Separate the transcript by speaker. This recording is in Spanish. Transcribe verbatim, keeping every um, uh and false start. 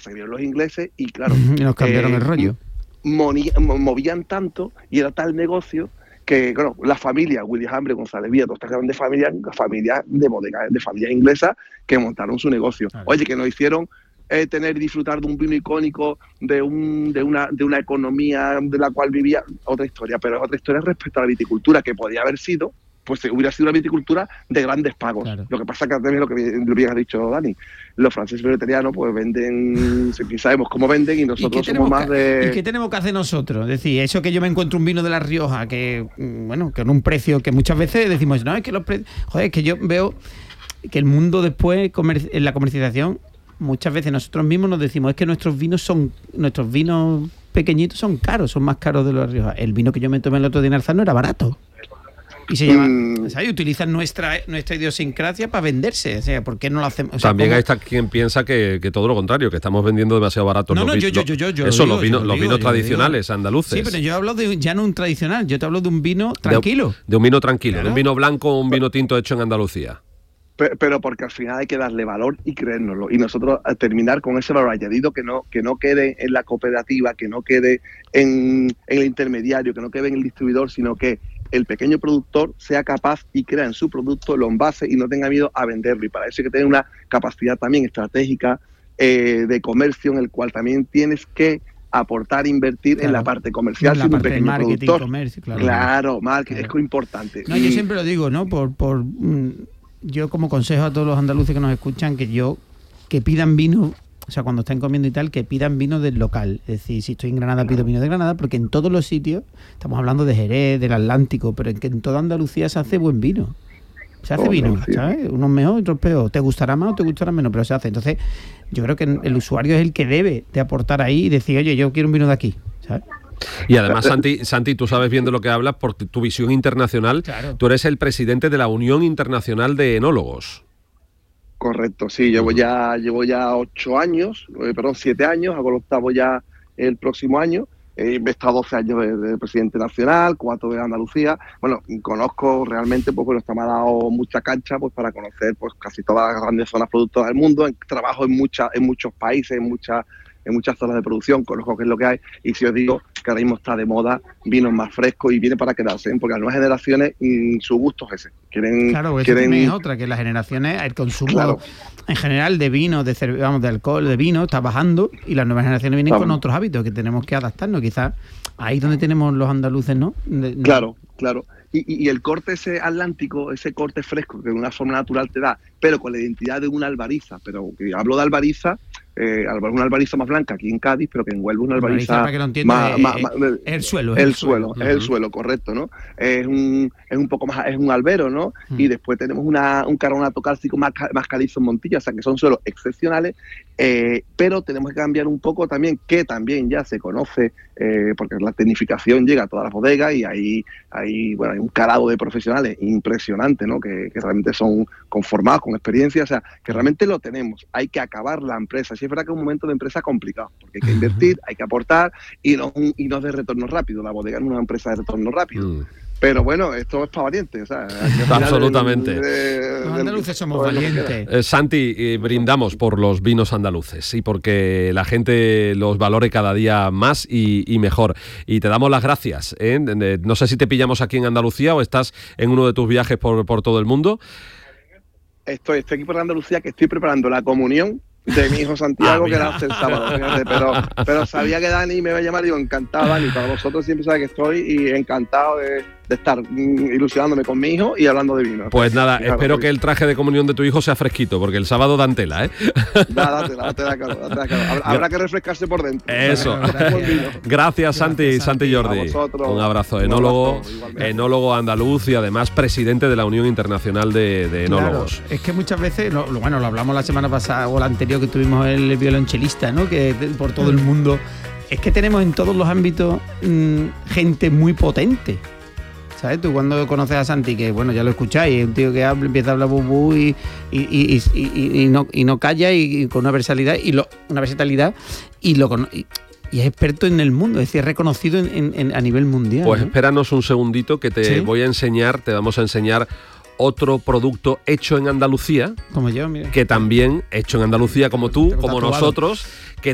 Speaker 1: pasa? Que vinieron los ingleses y claro...
Speaker 2: Y nos cambiaron eh, el rollo.
Speaker 1: Moni, movían tanto y era tal negocio que, claro, la familia, William Hambre, González Villa, todas estas grandes familias, familias de bodega, de familias inglesas que montaron su negocio. Claro. Oye, que nos hicieron eh, tener y disfrutar de un vino icónico, de un de una de una economía de la cual vivía, otra historia, pero es otra historia respecto a la viticultura, que podía haber sido, pues hubiera sido una viticultura de grandes pagos. Claro. Lo que pasa es que también lo que bien has dicho, Dani, los franceses y los italianos pues venden, sabemos cómo venden y nosotros
Speaker 2: ¿Y
Speaker 1: somos más
Speaker 2: que,
Speaker 1: de...
Speaker 2: ¿Y qué tenemos que hacer nosotros? Es decir, eso que yo me encuentro un vino de La Rioja que, bueno, que en un precio que muchas veces decimos, no, es que los precios... Joder, es que yo veo que el mundo después, comer, en la comercialización, muchas veces nosotros mismos nos decimos, es que nuestros vinos son, nuestros vinos pequeñitos son caros, son más caros de los de La Rioja. El vino que yo me tomé el otro día en Alzano era barato. Y se llama, mm. ¿sabes? Utilizan nuestra nuestra idiosincrasia para venderse. O sea, ¿por qué no lo hacemos? O sea,
Speaker 3: también
Speaker 2: ¿cómo?
Speaker 3: Hay está quien piensa que, que todo lo contrario, que estamos vendiendo demasiado baratos
Speaker 2: no,
Speaker 3: los
Speaker 2: no,
Speaker 3: vinos.
Speaker 2: Yo, yo, yo, yo,
Speaker 3: Eso,
Speaker 2: digo,
Speaker 3: los vinos,
Speaker 2: yo
Speaker 3: los
Speaker 2: digo,
Speaker 3: vinos
Speaker 2: yo
Speaker 3: tradicionales,
Speaker 2: digo.
Speaker 3: andaluces.
Speaker 2: Sí, pero yo hablo de ya no un tradicional, yo te hablo de un vino tranquilo.
Speaker 3: De, de un vino tranquilo, claro. De un vino blanco o un vino tinto hecho en Andalucía.
Speaker 1: Pero, pero porque al final hay que darle valor y creérnoslo. Y nosotros al terminar con ese valor añadido que no, que no quede en la cooperativa, que no quede en, en el intermediario, que no quede en el distribuidor, sino que el pequeño productor sea capaz y crea en su producto, lo envase y no tenga miedo a venderlo. Y para eso hay que tener una capacidad también estratégica eh, de comercio en el cual también tienes que aportar, invertir claro. en la parte comercial,
Speaker 2: en la parte
Speaker 1: un pequeño
Speaker 2: marketing,
Speaker 1: productor.
Speaker 2: Comercio, claro,
Speaker 1: claro, marketing,
Speaker 2: claro.
Speaker 1: es muy importante.
Speaker 2: No, yo siempre lo digo, ¿no? Por, por mm, yo como consejo a todos los andaluces que nos escuchan, que yo que pidan vino. O sea, cuando estén comiendo y tal, que pidan vino del local. Es decir, si estoy en Granada, pido vino de Granada, porque en todos los sitios, estamos hablando de Jerez, del Atlántico, pero en que en toda Andalucía se hace buen vino. Se hace oh, vino, sí. ¿sabes? Unos mejor, otros peor. Te gustará más o te gustará menos, pero se hace. Entonces, yo creo que el usuario es el que debe de aportar ahí y decir, oye, yo quiero un vino de aquí, ¿sabes?
Speaker 3: Y además, Santi, Santi, tú sabes bien de lo que hablas por tu visión internacional. Claro. Tú eres el presidente de la Unión Internacional de Enólogos.
Speaker 1: Correcto, sí, llevo ya llevo ya ocho años, eh, perdón, siete años, hago el octavo ya el próximo año. Eh, he estado doce años de, de presidente nacional, cuatro de Andalucía. Bueno, conozco realmente, pues bueno, esto me ha dado mucha cancha pues para conocer pues casi todas las grandes zonas productoras del mundo. Trabajo en muchas, en muchos países, en muchas en muchas zonas de producción, conozco qué es lo que hay, y si os digo que ahora mismo está de moda vinos más frescos y viene para quedarse, ¿eh? Porque las nuevas generaciones, mmm, su gusto es ese. Quieren,
Speaker 2: claro, eso
Speaker 1: quieren...
Speaker 2: es otra, que las generaciones, el consumo
Speaker 1: claro.
Speaker 2: en general de vino, de cerve- vamos, de alcohol, de vino, está bajando, y las nuevas generaciones vienen claro. con otros hábitos que tenemos que adaptarnos, quizás ahí donde tenemos los andaluces, ¿no? De, de...
Speaker 1: Claro, claro. Y, y, y el corte ese atlántico, ese corte fresco que de una forma natural te da, pero con la identidad de una albariza, pero que hablo de albariza, eh, una albariza más blanca aquí en Cádiz, pero que en Huelva una albariza,
Speaker 2: albariza para que lo entiendas,
Speaker 1: más,
Speaker 2: es,
Speaker 1: más,
Speaker 2: es,
Speaker 1: más,
Speaker 2: es el suelo,
Speaker 1: es
Speaker 2: el,
Speaker 1: el
Speaker 2: suelo,
Speaker 1: suelo, es el suelo, correcto, ¿no? Es un es un poco más, es un albero, ¿no? Uh-huh. Y después tenemos una un carbonato cálcico más, más calizo en Montilla, o sea que son suelos excepcionales, eh, pero tenemos que cambiar un poco también, que también ya se conoce, eh, porque la tecnificación llega a todas las bodegas y hay, hay, bueno, hay un calado de profesionales impresionante, ¿no? Que, que realmente son conformados, con experiencia, o sea, que realmente lo tenemos. Hay que acabar la empresa. Sí es verdad que es un momento de empresa complicado, porque hay que invertir, hay que aportar y no, y no es de retorno rápido. La bodega no es una empresa de retorno rápido. Mm. Pero bueno, esto es para valientes. O sea,
Speaker 3: absolutamente.
Speaker 2: De, de, los andaluces somos valientes.
Speaker 3: Eh, Santi, eh, brindamos por los vinos andaluces y porque la gente los valore cada día más y, y mejor. Y te damos las gracias. ¿eh? No sé si te pillamos aquí en Andalucía o estás en uno de tus viajes por, por todo el mundo.
Speaker 1: Estoy, estoy aquí por Andalucía, que estoy preparando la comunión de mi hijo Santiago, ah, que nace el sábado, fíjate, pero, pero sabía que Dani me iba a llamar y digo, encantado, Dani, para vosotros siempre sabe que estoy y encantado de, de estar ilusionándome con mi hijo y hablando de vino.
Speaker 3: Pues nada, claro, espero que el traje de comunión de tu hijo sea fresquito, porque el sábado dan tela, ¿eh?
Speaker 1: Da, date, date, date, date, date, habrá, habrá que refrescarse por dentro.
Speaker 3: Eso. Gracias, Santi, Gracias, Santi Jordi. Un abrazo, enólogo, un abrazo, enólogo andaluz y además presidente de la Unión Internacional de, de Enólogos.
Speaker 2: Claro, es que muchas veces, lo, lo, bueno, lo hablamos la semana pasada o la anterior que tuvimos el violonchelista, ¿no? Que por todo el mundo, es que tenemos en todos los ámbitos mmm, gente muy potente. ¿Sabes? Tú cuando conoces a Santi, que bueno, ya lo escucháis, es un tío que habla, empieza a hablar bubú y, y, y, y, y, y, no, y no calla y, y con una versatilidad y lo, una versatilidad y lo y, y es experto en el mundo, es decir, es reconocido en, en, en, a nivel mundial.
Speaker 3: Pues
Speaker 2: ¿no?
Speaker 3: Espéranos un segundito que te ¿Sí? voy a enseñar, te vamos a enseñar otro producto hecho en Andalucía,
Speaker 2: como yo, mira,
Speaker 3: que también hecho en Andalucía como tú, como nosotros, que